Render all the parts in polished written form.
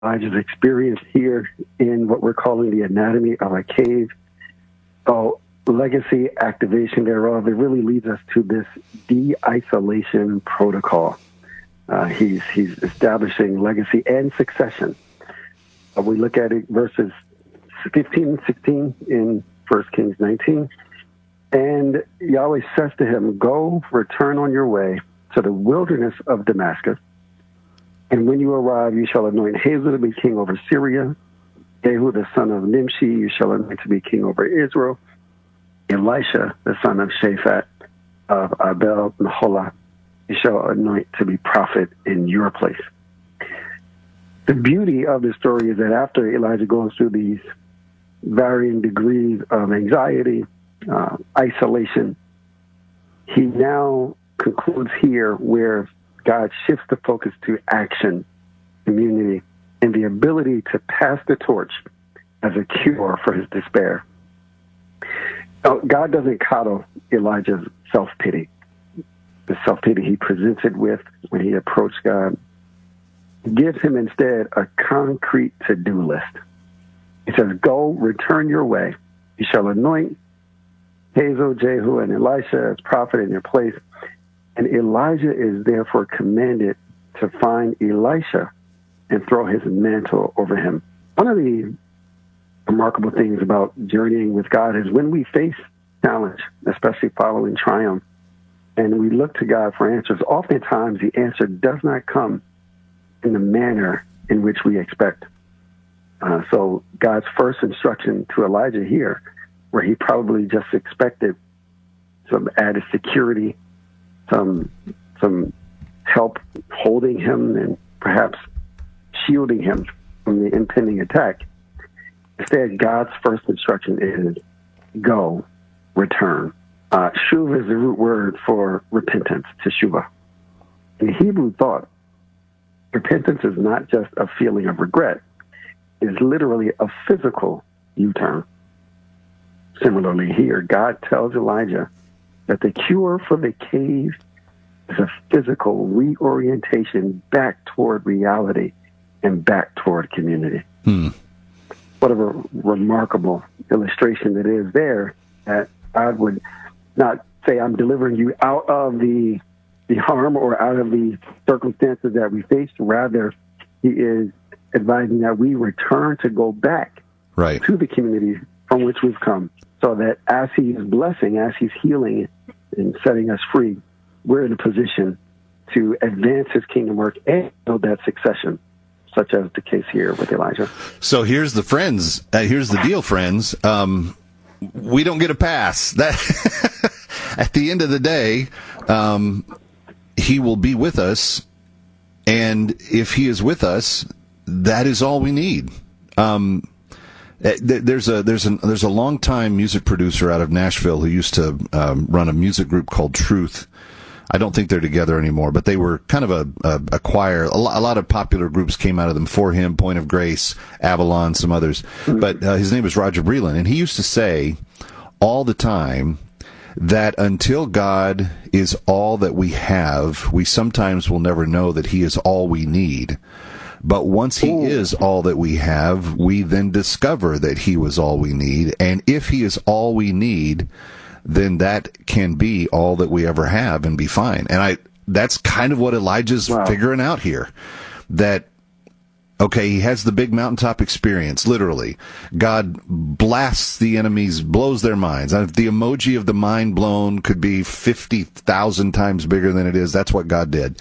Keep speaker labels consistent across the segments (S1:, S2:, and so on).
S1: Elijah's experience here in what we're calling the anatomy of a cave. So legacy activation thereof, it really leads us to this de-isolation protocol. He's establishing legacy and succession. We look at it verses 15 and 16 in 1 Kings 19. And Yahweh says to him, "Go, return on your way to the wilderness of Damascus. And when you arrive, you shall anoint Hazael to be king over Syria. Jehu, the son of Nimshi, you shall anoint to be king over Israel. Elisha, the son of Shaphat of Abel Meholah, you shall anoint to be prophet in your place." The beauty of the story is that after Elijah goes through these varying degrees of anxiety, isolation, he now concludes here where God shifts the focus to action, community, and the ability to pass the torch as a cure for his despair. Now, God doesn't coddle Elijah's self-pity. The self-pity he presents it with when he approached God. He gives him instead a concrete to-do list. He says, "Go, return your way. You shall anoint Hazael, Jehu, and Elisha as prophet in your place." And Elijah is therefore commanded to find Elisha and throw his mantle over him. One of the remarkable things about journeying with God is when we face challenge, especially following triumph, and we look to God for answers, oftentimes the answer does not come in the manner in which we expect. So God's first instruction to Elijah here, where he probably just expected some added security, some help holding him and perhaps shielding him from the impending attack. Instead, God's first instruction is go, return. Shuv is the root word for repentance, teshuvah. In Hebrew thought, repentance is not just a feeling of regret. It's literally a physical U-turn. Similarly here, God tells Elijah that the cure for the cave is a physical reorientation back toward reality and back toward community. What a remarkable illustration it is there, that God would not say, "I'm delivering you out of the harm or out of the circumstances that we face." Rather, he is advising that we return to go back to the community from which we've come, so that as he is blessing, as he's healing and setting us free, we're in a position to advance his kingdom work and build that succession, such as the case here with Elijah.
S2: So here's the friends. Here's the deal, friends. We don't get a pass. That at the end of the day, he will be with us, and if he is with us, that is all we need. There's a longtime music producer out of Nashville who used to run a music group called Truth. I don't think they're together anymore, but they were kind of a choir. A lot of popular groups came out of them for him, Point of Grace, Avalon, some others. But his name was Roger Breland, and he used to say all the time that until God is all that we have, we sometimes will never know that he is all we need. But once he is all that we have, we then discover that he was all we need. And if he is all we need, then that can be all that we ever have and be fine. And that's kind of what Elijah's figuring out here. That, okay, he has the big mountaintop experience, literally. God blasts the enemies, blows their minds. And if the emoji of the mind blown could be 50,000 times bigger than it is, that's what God did.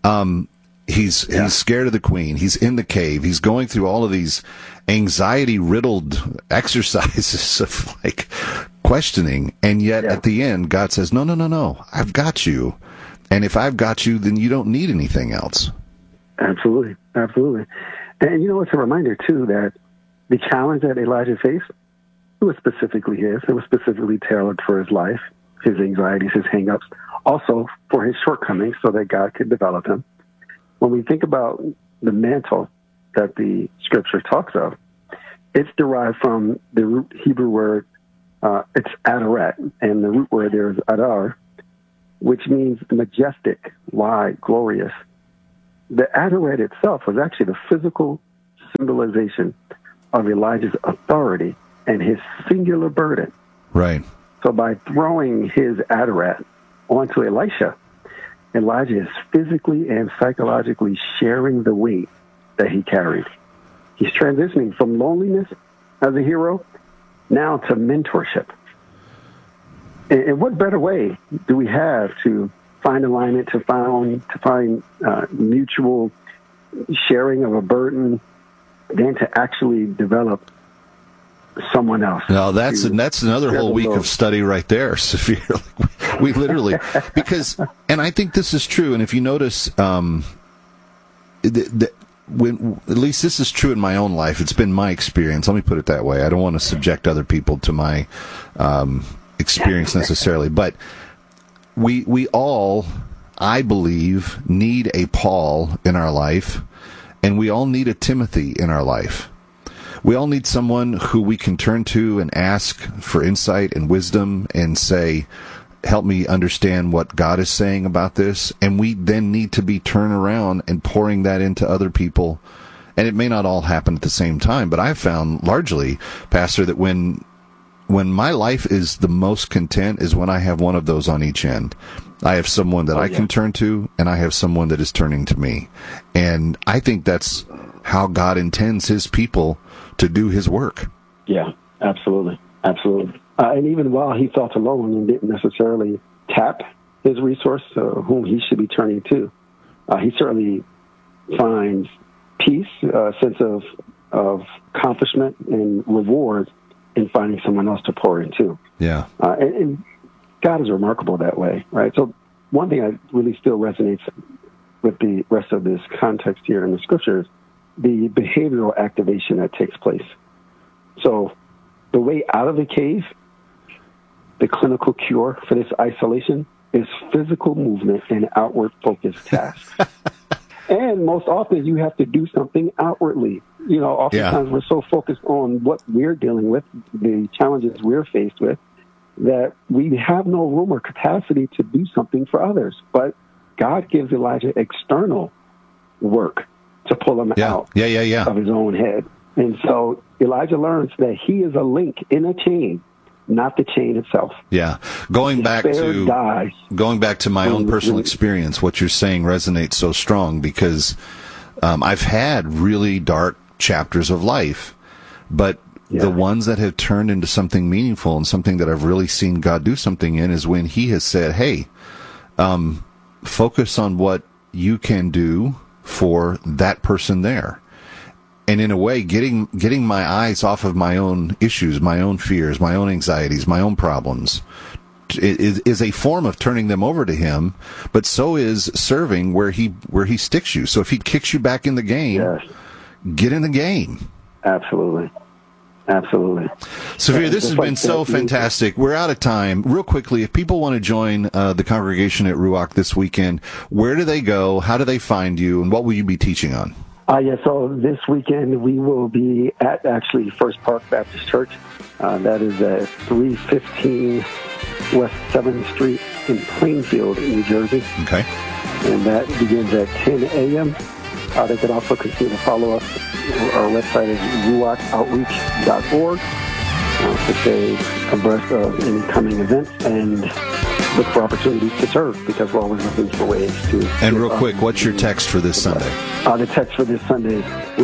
S2: He's scared of the queen. He's in the cave. He's going through all of these anxiety-riddled exercises of like questioning, and yet at the end, God says, "No, I've got you, and if I've got you, then you don't need anything else."
S1: Absolutely. And you know, it's a reminder too that the challenge that Elijah faced, it was specifically his. It was specifically tailored for his life, his anxieties, his hang-ups, also for his shortcomings, so that God could develop him. When we think about the mantle that the scripture talks of, it's derived from the root Hebrew word, it's adoret, and the root word there is adar, which means majestic, wide, glorious. The adoret itself was actually the physical symbolization of Elijah's authority and his singular burden.
S2: Right.
S1: So by throwing his Adarat onto Elisha, Elijah is physically and psychologically sharing the weight that he carried. He's transitioning from loneliness as a hero now to mentorship. And what better way do we have to find alignment, to find mutual sharing of a burden, than to actually develop someone else?
S2: No, that's another whole week of study right there, Safir. We literally, because, and I think this is true. And if you notice, when at least this is true in my own life, it's been my experience. Let me put it that way. I don't want to subject other people to my experience necessarily, but we all, I believe, need a Paul in our life, and we all need a Timothy in our life. We all need someone who we can turn to and ask for insight and wisdom and say, help me understand what God is saying about this. And we then need to be turned around and pouring that into other people. And it may not all happen at the same time, but I've found largely, Pastor, that when my life is the most content is when I have one of those on each end. I have someone that I can turn to, and I have someone that is turning to me. And I think that's how God intends his people to do his work.
S1: Yeah, absolutely. Absolutely. And even while he felt alone and didn't necessarily tap his resource, whom he should be turning to, he certainly finds peace, a sense of accomplishment and reward in finding someone else to pour into.
S2: Yeah.
S1: And God is remarkable that way, right? So one thing that really still resonates with the rest of this context here in the scriptures, the behavioral activation that takes place. So the way out of the cave, the clinical cure for this isolation, is physical movement and outward focused tasks. And most often you have to do something outwardly. You know, oftentimes we're so focused on what we're dealing with, the challenges we're faced with, that we have no room or capacity to do something for others. But God gives Elijah external work to pull him out of his own head. And so Elijah learns that he is a link in a chain, not the chain itself.
S2: Yeah. Going back to my own personal experience, what you're saying resonates so strong because I've had really dark chapters of life, but the ones that have turned into something meaningful and something that I've really seen God do something in is when he has said, hey, focus on what you can do for that person there. And in a way, getting my eyes off of my own issues, my own fears, my own anxieties, my own problems is a form of turning them over to him, but so is serving where he sticks you. So if he kicks you back in the game, get in the game.
S1: Absolutely. Absolutely.
S2: Safir, this has been so fantastic. We're out of time. Real quickly, if people want to join the congregation at Ruach this weekend, where do they go? How do they find you? And what will you be teaching on?
S1: So this weekend we will be at actually First Park Baptist Church. That is at 315 West 7th Street in Plainfield, New Jersey.
S2: Okay.
S1: And that begins at 10 a.m. They can also continue to follow us. Our website is ruachoutreach.org to stay abreast of any coming events and look for opportunities to serve, because we're always looking for ways to...
S2: And real quick, what's your text for this Sunday?
S1: The text for this Sunday,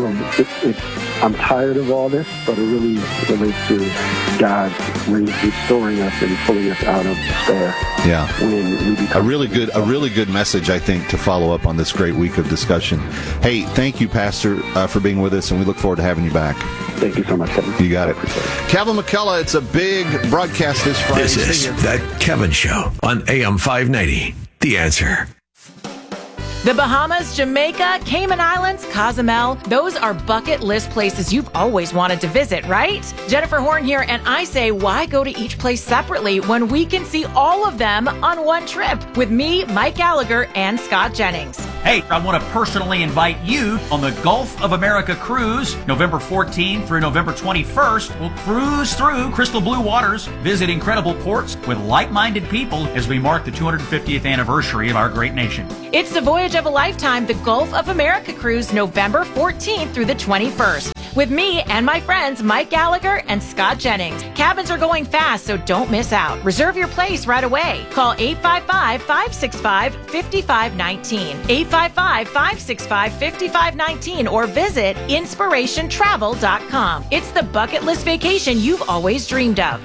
S1: I'm tired of all this, but it really relates to God restoring us and pulling us out of despair.
S2: Yeah.
S1: When we become...
S2: A really good message, I think, to follow up on this great week of discussion. Hey, thank you, Pastor, for being with us, and we look forward to having you back.
S1: Thank you so much, Kevin.
S2: You got it. Kevin McCullough, it's a big broadcast this Friday.
S3: This is The Kevin Show on AM 590. The Answer.
S4: The Bahamas, Jamaica, Cayman Islands, Cozumel, those are bucket list places you've always wanted to visit, right? Jennifer Horn here, and I say, why go to each place separately when we can see all of them on one trip with me, Mike Gallagher, and Scott Jennings?
S5: Hey, I want to personally invite you on the Gulf of America cruise, November 14th through November 21st. We'll cruise through crystal blue waters, visit incredible ports with like-minded people as we mark the 250th anniversary of our great nation.
S4: It's the voyage of a lifetime, the Gulf of America cruise, November 14th through the 21st. With me and my friends Mike Gallagher and Scott Jennings. Cabins are going fast, so don't miss out. Reserve your place right away. Call 855-565-5519. 855-565-5519 or visit inspirationtravel.com. It's the bucket list vacation you've always dreamed of.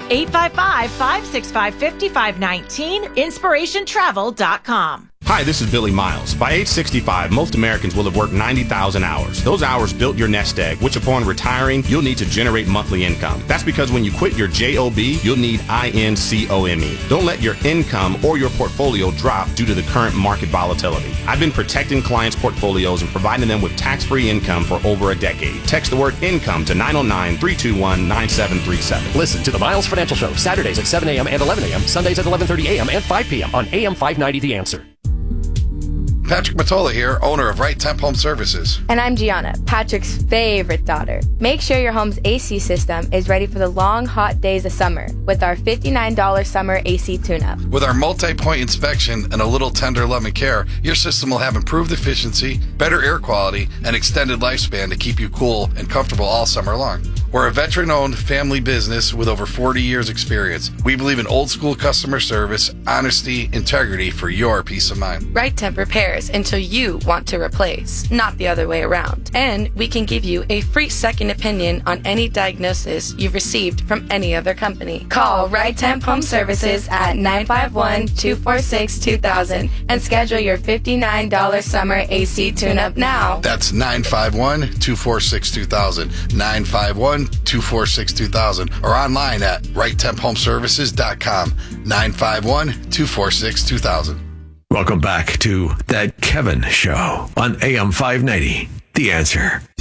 S4: 855-565-5519. inspirationtravel.com.
S6: Hi, this is Billy Miles. By age 65, most Americans will have worked 90,000 hours. Those hours built your nest egg, which upon retiring, you'll need to generate monthly income. That's because when you quit your JOB, you'll need INCOME. Don't let your income or your portfolio drop due to the current market volatility. I've been protecting clients' portfolios and providing them with tax-free income for over a decade. Text the word income to 909-321-9737.
S7: Listen to the Miles Financial Show, Saturdays at 7 a.m. and 11 a.m., Sundays at 11:30 a.m. and 5 p.m. on AM 590 The Answer.
S8: Patrick Matola here, owner of Right Temp Home Services.
S9: And I'm Gianna, Patrick's favorite daughter. Make sure your home's AC system is ready for the long, hot days of summer with our $59 summer AC tune-up.
S8: With our multi-point inspection and a little tender love and care, your system will have improved efficiency, better air quality, and extended lifespan to keep you cool and comfortable all summer long. We're a veteran-owned family business with over 40 years experience. We believe in old-school customer service, honesty, integrity for your peace of mind.
S10: Right Temp repairs until you want to replace, not the other way around. And we can give you a free second opinion on any diagnosis you've received from any other company. Call Right Temp Home Services at 951-246-2000 and schedule your $59 summer AC tune-up now.
S8: That's 951-246-2000, 951-246-2000, or online at righttemphomeservices.com, 951-246-2000.
S3: Welcome back to That Kevin Show on AM 590. The Answer.